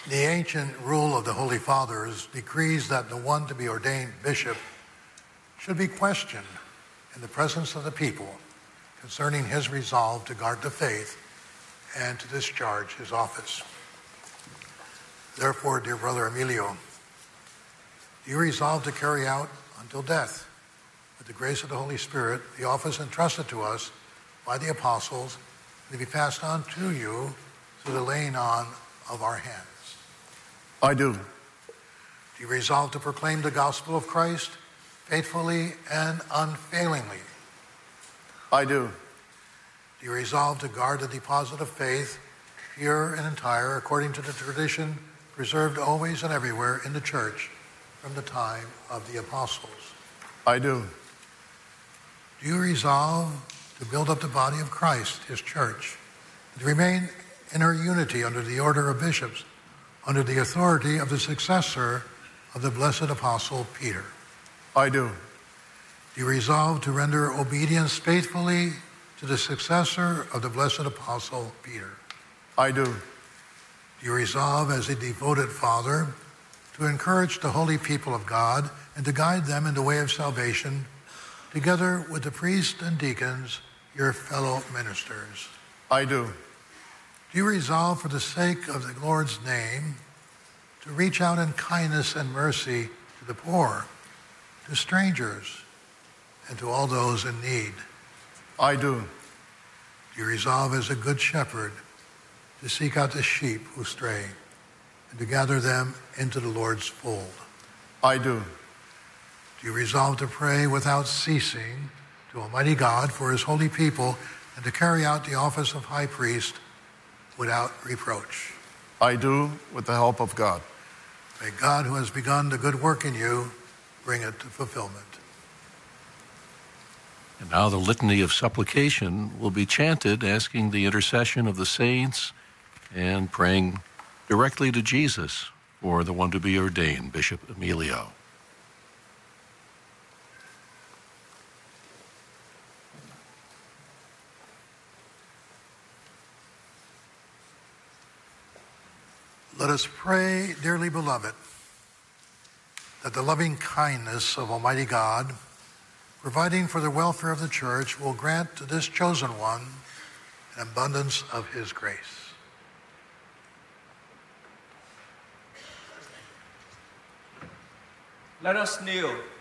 The ancient rule of the Holy Fathers decrees that the one to be ordained bishop should be questioned in the presence of the people concerning his resolve to guard the faith and to discharge his office. Therefore, dear Brother Emilio, do you resolve to carry out until death, with the grace of the Holy Spirit, the office entrusted to us by the apostles, and to be passed on to you through the laying on of our hands? I do. Do you resolve to proclaim the gospel of Christ faithfully and unfailingly? I do. Do you resolve to guard the deposit of faith, pure and entire, according to the tradition preserved always and everywhere in the church from the time of the apostles? I do. Do you resolve to build up the body of Christ, his church, and to remain in her unity under the order of bishops, under the authority of the successor of the blessed apostle Peter? I do. Do you resolve to render obedience faithfully to the successor of the blessed apostle Peter? I do. Do you resolve as a devoted father to encourage the holy people of God and to guide them in the way of salvation, together with the priests and deacons, your fellow ministers? I do. Do you resolve, for the sake of the Lord's name, to reach out in kindness and mercy to the poor, to strangers, and to all those in need? I do. Do you resolve as a good shepherd to seek out the sheep who stray and to gather them into the Lord's fold? I do. Do you resolve to pray without ceasing to Almighty God for his holy people and to carry out the office of high priest without reproach? I do, with the help of God. May God, who has begun the good work in you, bring it to fulfillment. And now the litany of supplication will be chanted, asking the intercession of the saints and praying directly to Jesus for the one to be ordained, Bishop Emilio. Let us pray, dearly beloved, that the loving kindness of Almighty God, providing for the welfare of the church, will grant to this chosen one an abundance of his grace. Let us kneel